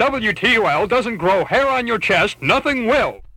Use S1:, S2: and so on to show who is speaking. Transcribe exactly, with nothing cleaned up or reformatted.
S1: W T O L doesn't grow hair on your chest, nothing will.